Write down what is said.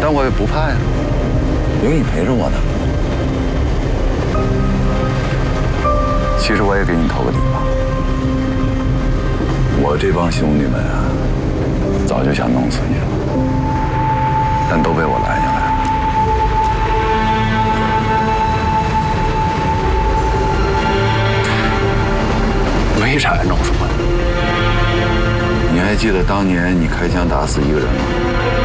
但我也不怕呀，有你陪着我呢。其实我也给你投个底吧，我这帮兄弟们啊，早就想弄死你了，但都被我拦下来了。为啥要弄死我？你还记得当年你开枪打死一个人吗？